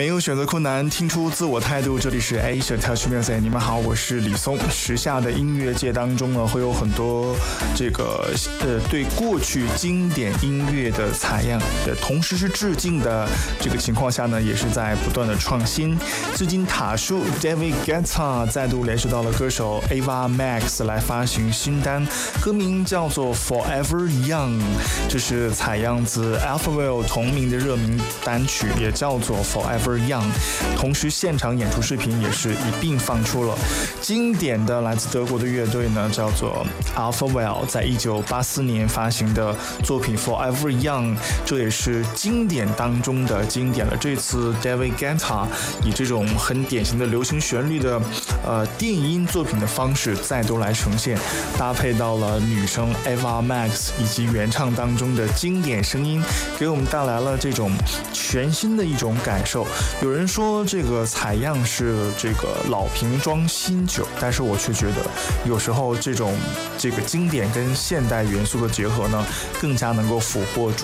没有选择困难，听出自我态度。这里是 Asia Touch Music， 你们好，我是李松。时下的音乐界当中呢，会有很多对过去经典音乐的采样，同时是致敬的这个情况下呢，也是在不断的创新。最近塔树 David Guetta 再度联系到了歌手 Ava Max 来发行新单，歌名叫做 Forever Young， 这是采样自 Alphaville 同名的热名单曲，也叫做 Forever Young。同时现场演出视频也是一并放出了。经典的来自德国的乐队呢，叫做 Alphaville， 在1984年发行的作品 Forever Young， 这也是经典当中的经典了。这次 David Guetta 以这种很典型的流行旋律的电音作品的方式再度来呈现，搭配到了女生 Ava Max 以及原唱当中的经典声音，给我们带来了这种全新的一种感受。有人说这个采样是这个老瓶装新酒，但是我却觉得有时候这个经典跟现代元素的结合呢，更加能够俘获